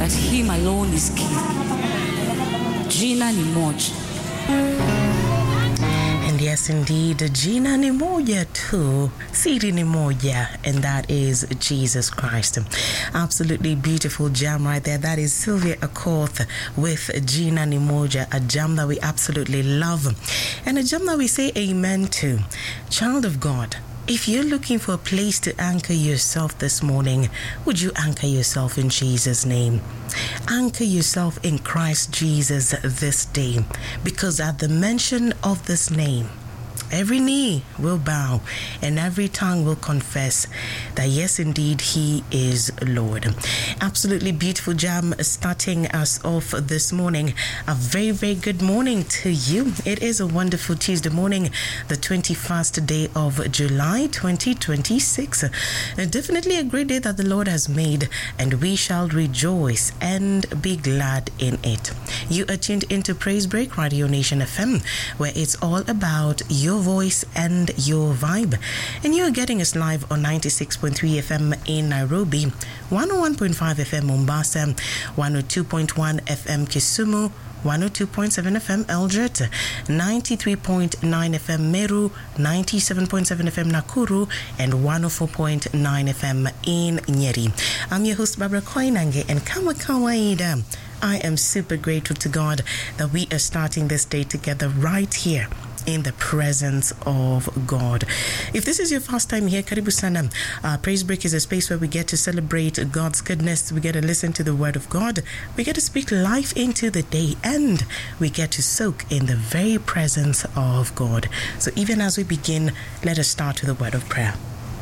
that Him alone is King. Jina ni moja. And yes, indeed, jina ni moja tu, siri ni moja, and that is Jesus Christ. Absolutely beautiful jam right there. That is Sylvia Akoth with Jina ni moja, a jam that we absolutely love, and a jam that we say amen to. Child of God, if you're looking for a place to anchor yourself this morning, would you anchor yourself in Jesus' name? Anchor yourself in Christ Jesus this day, because at the mention of this name, every knee will bow and every tongue will confess that yes, indeed, He is Lord. Absolutely beautiful jam starting us off this morning. A very, very good morning to you. It is a wonderful Tuesday morning, the 21st day of July 2026. Definitely a great day that the Lord has made, and we shall rejoice and be glad in it. You are tuned into Praise Break Radio Nation FM, where it's all about your voice and your vibe, and you're getting us live on 96.3 FM in Nairobi, 101.5 FM Mombasa, 102.1 FM Kisumu, 102.7 FM Eldoret, 93.9 FM Meru, 97.7 FM Nakuru, and 104.9 FM in Nyeri. I'm your host, Barbara Koinange, and kama kawaida, I am super grateful to God that we are starting this day together right here in the presence of God. If this is your first time here, Karibu Sana. Praise Break is a space where we get to celebrate God's goodness, we get to listen to the Word of God, we get to speak life into the day, and we get to soak in the very presence of God. So even as we begin, let us start with a word of prayer.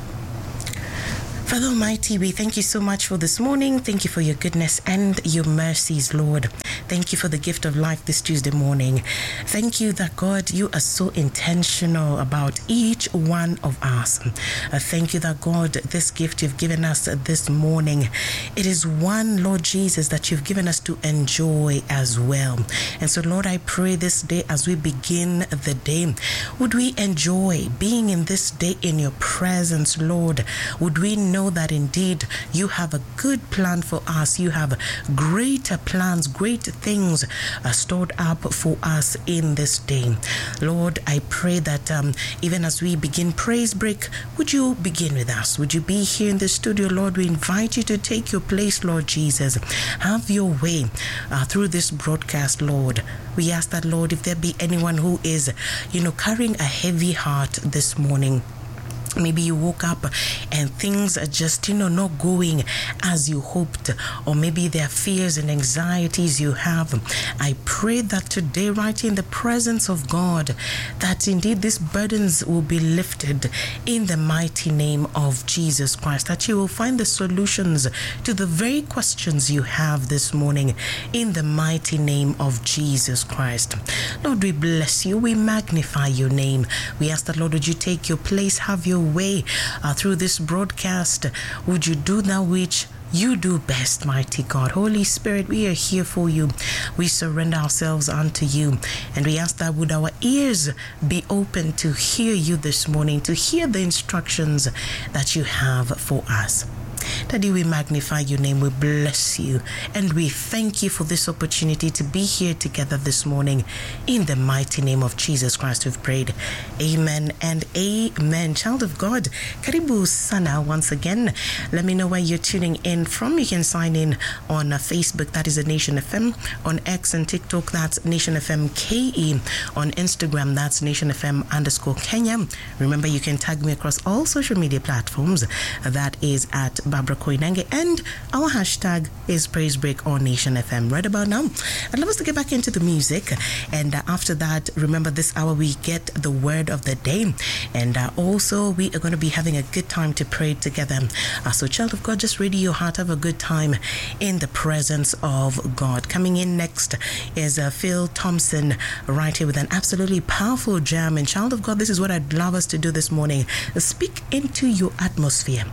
Father Almighty, we thank you so much for this morning. Thank you for your goodness and your mercies, Lord. Thank you for the gift of life this Tuesday morning. Thank you that, God, you are so intentional about each one of us. Thank you that, God, this gift you've given us this morning, it is one, Lord Jesus, that you've given us to enjoy as well. And so, Lord, I pray this day as we begin the day, would we enjoy being in this day in your presence, Lord? Would we know that indeed you have a good plan for us? You have greater plans, great things stored up for us in this day. Lord, I pray that even as we begin Praise Break, would you begin with us? Would you be here in the studio, Lord? We invite you to take your place, Lord Jesus. Have your way through this broadcast, Lord. We ask that, Lord, if there be anyone who is, carrying a heavy heart this morning, maybe you woke up and things are just, not going as you hoped, or maybe there are fears and anxieties you have. I pray that today, right in the presence of God, that indeed these burdens will be lifted in the mighty name of Jesus Christ, that you will find the solutions to the very questions you have this morning in the mighty name of Jesus Christ. Lord, we bless you. We magnify your name. We ask that, Lord, would you take your place, have your way through this broadcast. Would you do that which you do best, mighty God. Holy Spirit, we are here for you. We surrender ourselves unto you, and we ask that would our ears be open to hear you this morning, to hear the instructions that you have for us. Daddy, we magnify your name, we bless you, and we thank you for this opportunity to be here together this morning. In the mighty name of Jesus Christ, we've prayed. Amen and amen. Child of God, Karibu Sana once again. Let me know where you're tuning in from. You can sign in on Facebook, that is a Nation FM. On X and TikTok, that's Nation FM KE. On Instagram, that's Nation FM_Kenya. Remember, you can tag me across all social media platforms. That is at Barbara Koinange, and our hashtag is Praise Break on Nation FM. Right about now, I'd love us to get back into the music, and after that, remember this hour we get the word of the day, and also we are going to be having a good time to pray together. So child of God, just ready your heart, have a good time in the presence of God. Coming in next is Phil Thompson right here with an absolutely powerful jam. And child of God, this is what I'd love us to do this morning. Speak into your atmosphere.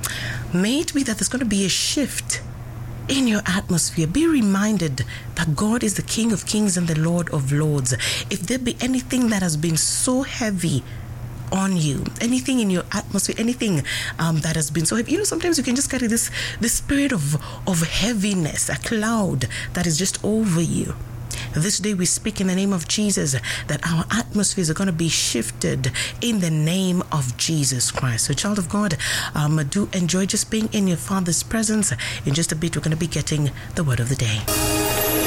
May it be that there's going to be a shift in your atmosphere. Be reminded that God is the King of Kings and the Lord of Lords. If there be anything that has been so heavy on you, anything in your atmosphere, anything that has been so heavy. Sometimes you can just carry this spirit of heaviness, a cloud that is just over you. This day we speak in the name of Jesus that our atmospheres are going to be shifted in the name of Jesus Christ. So, child of God, do enjoy just being in your Father's presence. In just a bit, we're going to be getting the word of the day.